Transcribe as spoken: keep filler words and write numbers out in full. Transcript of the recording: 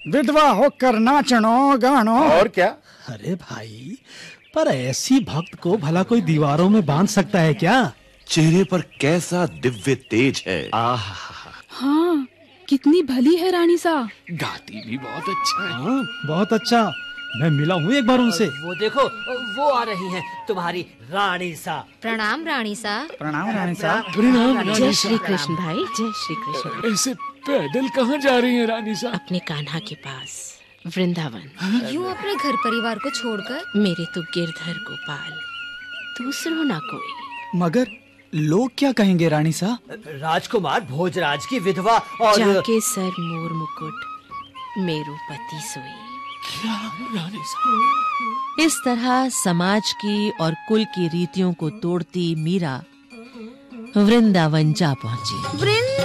विधवा होकर नाचनो गानो। और क्या? अरे भाई, पर ऐसी भक्त को भला कोई दीवारों में बांध सकता है क्या? चेहरे पर कैसा दिव्य तेज है। आहा, हाँ, कितनी भली है रानी सा। गाती भी बहुत अच्छा है। हाँ, बहुत अच्छा। मैं मिला हूँ एक बार उनसे। वो देखो, वो आ रही हैं तुम्हारी रानी सा। प्रणाम रानी सा। प्रणाम रानी सा। जय श्री कृष्ण भाई, जय श्री कृष्ण। ऐसे पैदल कहाँ जा रही है रानी सा? अपने कान्हा के पास, वृंदावन। यूं अपने घर परिवार को छोड़कर? मेरे तो गिरधर गोपाल, दूसरों ना कोई। मगर लोग क्या कहेंगे रानी सा? राजकुमार भोजराज की विधवा और जाके सर मोर मुकुट मेरो पति सोई। क्या रानी सा? इस तरह समाज की और कुल की रीतियों को तोड़ती मीरा वृंदावन जा पहुंची। वृंद